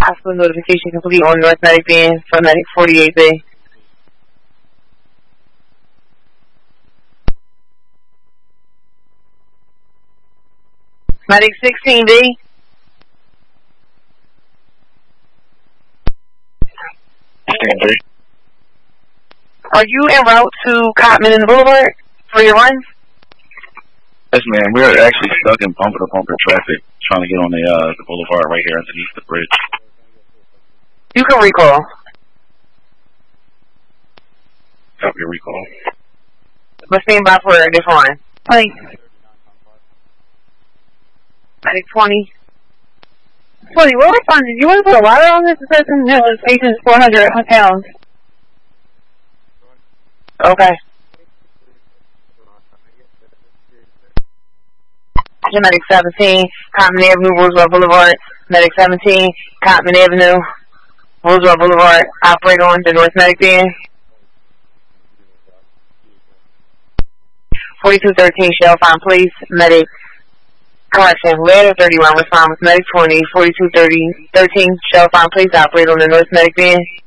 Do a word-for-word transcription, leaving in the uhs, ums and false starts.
Hospital notification complete on North Medic Band for Medic forty-eight B. Medic sixteen B. Are you en route to Cotman and the Boulevard for your runs? Yes, ma'am. We're actually stuck in bumper-to-bumper traffic trying to get on the uh, the boulevard right here underneath the bridge. You can recall. Copy recall. Let's stand by for a different one. Please. Medic twenty. twenty, what was fun? Did you want to put a wire on this person? No, it's patients four hundred hotels. Okay. Medic seventeen, Cotman Avenue, Roosevelt Boulevard. Medic seventeen, Cotman Avenue, Roosevelt Boulevard. Operate on the North Medic Band. forty-two thirteen, Shell Find Police. Medic, correction, Ladder thirty-one, respond with Medic twenty. forty-two thirteen, Shell Find Police. Operate on the North Medic Band.